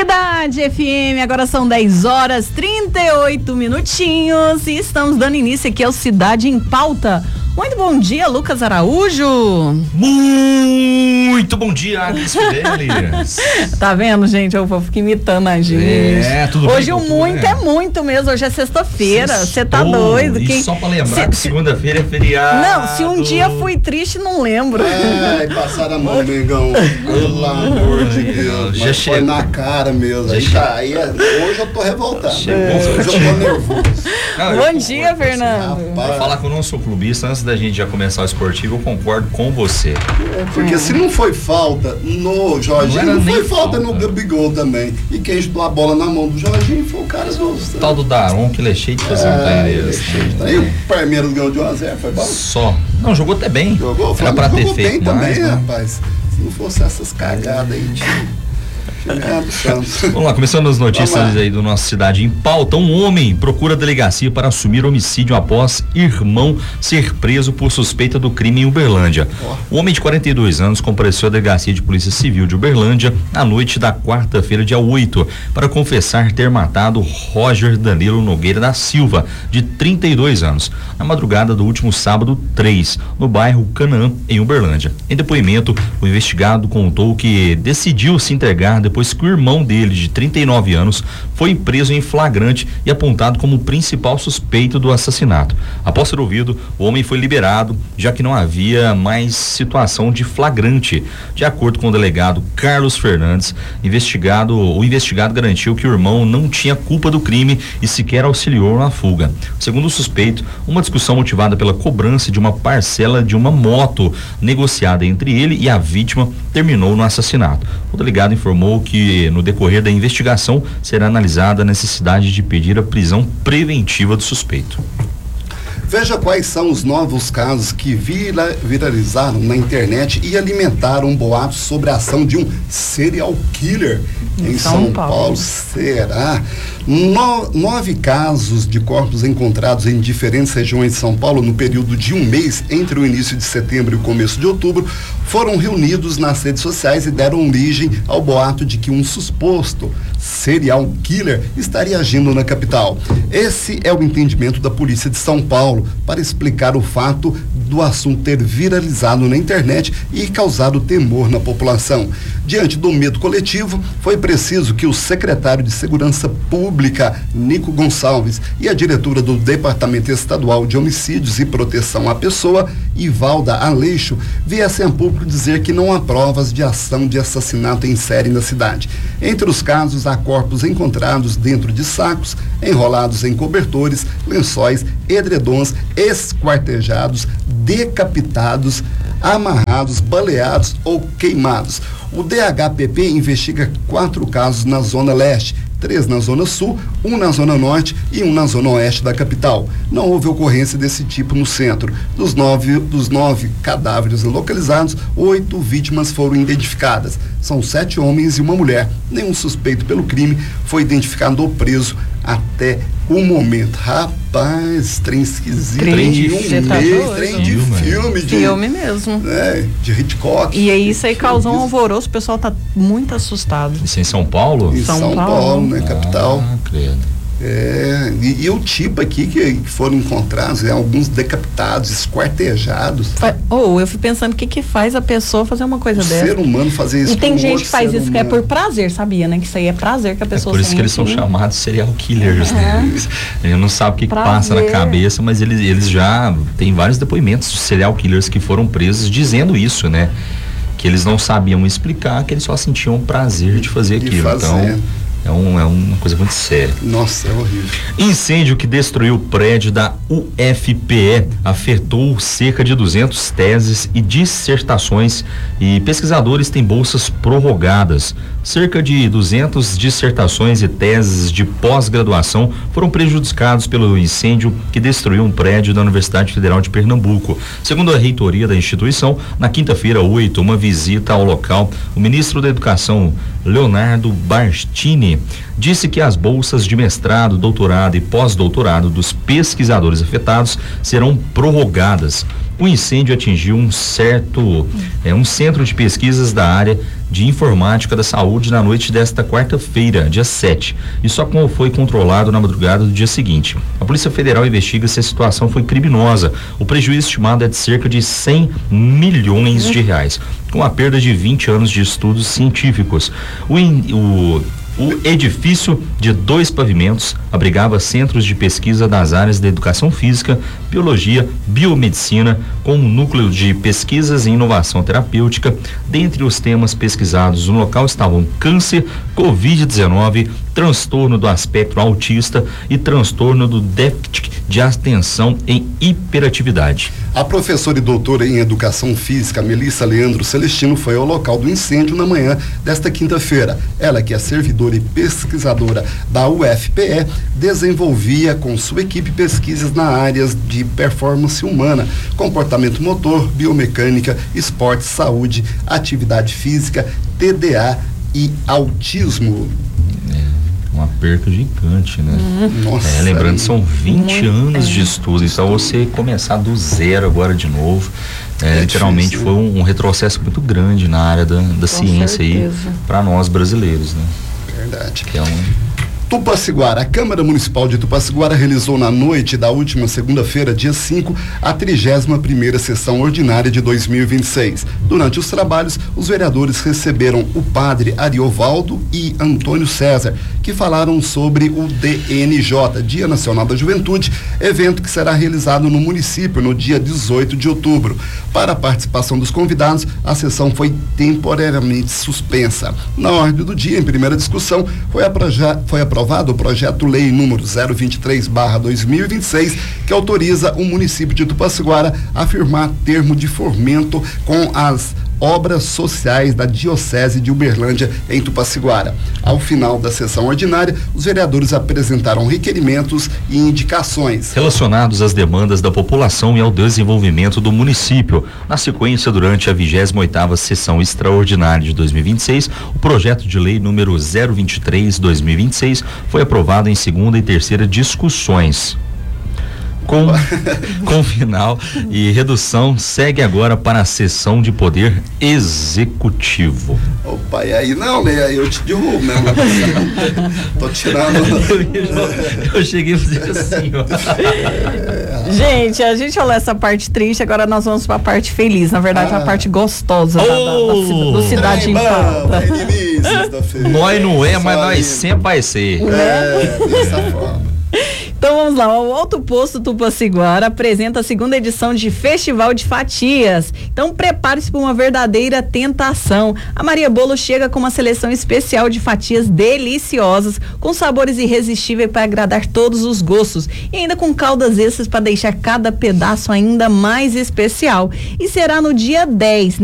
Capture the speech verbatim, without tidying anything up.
Cidade F M, agora são dez horas trinta e oito minutinhos e estamos dando início aqui ao Cidade em Pauta. Muito bom dia, Lucas Araújo. Muito bom dia, Agnes Fidelis. Tá vendo, gente? Eu vou ficar imitando a gente. É, tudo Hoje bem. Hoje o muito é. é muito mesmo. Hoje é sexta-feira. Você tá doido. E Quem... só pra lembrar se, que segunda-feira é feriado. Não, se um dia fui triste, não lembro. Ai, passaram a mão, Mengão. Pelo amor de Deus. Já Mas chegou. Foi na cara mesmo. Aí, tá, aí é, hoje eu tô revoltado. Chegou. Hoje eu tô nervoso. Não, bom dia, Fernando. Vou falar que eu não sou clubista. Antes da gente já começar o esportivo, eu concordo com você. É, porque hum. se não foi falta no Jorginho, não, não foi falta, falta no Gabigol também. E quem ajudou a bola na mão do Jorginho foi o cara do... O tal do Daron, que ele é cheio de fazer um treineiros. E o Palmeiras ganhou de um a zero, foi bom? Só. Não, jogou até bem. Jogou, era pra ter jogou feito bem mais, também, né? rapaz. Se não fosse essas cagadas aí, tio. Vamos lá, começando as notícias aí do nossa Cidade em Pauta. Um homem procura a delegacia para assumir homicídio após irmão ser preso por suspeita do crime em Uberlândia. O homem de quarenta e dois anos compareceu à delegacia de polícia civil de Uberlândia na noite da quarta-feira, dia oito, para confessar ter matado Roger Danilo Nogueira da Silva, de trinta e dois anos, na madrugada do último sábado três, no bairro Canaã, em Uberlândia. Em depoimento, o investigado contou que decidiu se entregar depois Depois que o irmão dele, de trinta e nove anos, foi preso em flagrante e apontado como o principal suspeito do assassinato. Após ser ouvido, o homem foi liberado, já que não havia mais situação de flagrante. De acordo com o delegado Carlos Fernandes, investigado, o investigado garantiu que o irmão não tinha culpa do crime e sequer auxiliou na fuga. Segundo o suspeito, uma discussão motivada pela cobrança de uma parcela de uma moto negociada entre ele e a vítima terminou no assassinato. O delegado informou que no decorrer da investigação será analisada a necessidade de pedir a prisão preventiva do suspeito. Veja quais são os novos casos que vira, viralizaram na internet e alimentaram boatos sobre a ação de um serial killer em, em São, São Paulo. Paulo. Será? No, nove casos de corpos encontrados em diferentes regiões de São Paulo no período de um mês entre o início de setembro e o começo de outubro foram reunidos nas redes sociais e deram origem ao boato de que um suposto serial killer estaria agindo na capital. Esse é o entendimento da polícia de São Paulo para explicar o fato do assunto ter viralizado na internet e causado temor na população. Diante do medo coletivo, foi preciso que o secretário de Segurança Pública, Nico Gonçalves, e a diretora do Departamento Estadual de Homicídios e Proteção à Pessoa, Ivalda Aleixo, viessem a público dizer que não há provas de ação de assassinato em série na cidade. Entre os casos, há corpos encontrados dentro de sacos, enrolados em cobertores, lençóis, edredons, esquartejados, decapitados, amarrados, baleados ou queimados. O D H P P investiga quatro casos na Zona Leste, três na Zona Sul, um na Zona Norte e um na Zona Oeste da capital. Não houve ocorrência desse tipo no centro. Dos nove, dos nove cadáveres localizados, oito vítimas foram identificadas. São sete homens e uma mulher. Nenhum suspeito pelo crime foi identificado ou preso até o momento. Rapaz, trem esquisito. Trem de um mês, tá trem de filme. Filme, de, filme mesmo. É, de Hitchcock. E aí isso aí causou um alvoroço, o pessoal tá muito assustado. Isso em São Paulo? Em São, São Paulo, Paulo, né, capital. Ah, credo. É, e, e o tipo aqui que, que foram encontrados, é, alguns decapitados, esquartejados. Ou oh, eu fui pensando o que que faz a pessoa fazer uma coisa o dessa. Ser humano fazer isso. E tem gente que faz isso humano. que é por prazer, sabia, né? Que isso aí é prazer que a pessoa É por isso sente. que eles são chamados serial killers, uhum. né? Ele não sabe o que, que passa na cabeça, mas eles, eles já tem vários depoimentos de serial killers que foram presos dizendo isso, né? Que eles não sabiam explicar, que eles só sentiam prazer de fazer de aquilo. Fazer. Então, É, um, é uma coisa muito séria. Nossa, é horrível. Incêndio que destruiu o prédio da U F P E afetou cerca de duzentas teses e dissertações e pesquisadores têm bolsas prorrogadas. Cerca de duzentas dissertações e teses de pós-graduação foram prejudicados pelo incêndio que destruiu um prédio da Universidade Federal de Pernambuco. Segundo a reitoria da instituição, na quinta-feira, oito, uma visita ao local, o ministro da Educação, Leonardo Barstini, crime, disse que as bolsas de mestrado, doutorado e pós-doutorado dos pesquisadores afetados serão prorrogadas. O incêndio atingiu um certo, é, um centro de pesquisas da área de informática da saúde na noite desta quarta-feira, dia sete, e só foi controlado na madrugada do dia seguinte. A Polícia Federal investiga se a situação foi criminosa. O prejuízo estimado é de cerca de cem milhões de reais, com a perda de vinte anos de estudos científicos. O, o O edifício de dois pavimentos abrigava centros de pesquisa das áreas da educação física, biologia, biomedicina, com um núcleo de pesquisas em inovação terapêutica. Dentre os temas pesquisados no local estavam câncer, covid dezenove, transtorno do aspecto autista e transtorno do déficit de atenção em hiperatividade. A professora e doutora em educação física Melissa Leandro Celestino foi ao local do incêndio na manhã desta quinta-feira. Ela, que é servidora e pesquisadora da U F P E, desenvolvia com sua equipe pesquisas na áreas de performance humana, comportamento motor, biomecânica, esporte, saúde, atividade física, T D A e autismo. Uma perca gigante, né? Nossa, é, lembrando, são vinte anos é. de estudo, então você começar do zero agora de novo, é, é literalmente difícil, foi um, um retrocesso muito grande na área da, da ciência aí para nós brasileiros, né? Verdade. Que é um... Tupaciguara. A Câmara Municipal de Tupaciguara realizou na noite da última segunda-feira, dia cinco, a trigésima primeira sessão ordinária de dois mil e vinte e seis. Durante os trabalhos, os vereadores receberam o padre Ariovaldo e Antônio César, que falaram sobre o D N J, Dia Nacional da Juventude, evento que será realizado no município no dia dezoito de outubro. Para a participação dos convidados, a sessão foi temporariamente suspensa. Na ordem do dia, em primeira discussão, foi aprovado foi aprovado o projeto-lei número zero vinte e três barra dois mil e vinte e seis, que autoriza o município de Tupaciguara a firmar termo de fomento com as obras sociais da Diocese de Uberlândia em Tupaciguara. Ao final da sessão ordinária, os vereadores apresentaram requerimentos e indicações relacionados às demandas da população e ao desenvolvimento do município. Na sequência, durante a vigésima oitava sessão extraordinária de dois mil e vinte e seis, o projeto de lei número zero vinte e três barra dois mil e vinte e seis foi aprovado em segunda e terceira discussões. Com, com final e redução, segue agora para a sessão de poder executivo. Opa, e aí não, né? Aí eu te derrubo mesmo. Tô tirando. Eu, eu cheguei a fazer assim, ó. Gente, a gente olhou essa parte triste, agora nós vamos para a parte feliz. Na verdade, ah. a parte gostosa oh. da, da, da, do Cidade em Pauta. Nós não é, mas nós sempre vai ser. É, dessa forma. Então vamos lá, o Alto Posto Tupaciguara apresenta a segunda edição de Festival de Fatias. Então prepare-se para uma verdadeira tentação. A Maria Bolo chega com uma seleção especial de fatias deliciosas, com sabores irresistíveis para agradar todos os gostos e ainda com caldas extras para deixar cada pedaço ainda mais especial. E será no dia dez,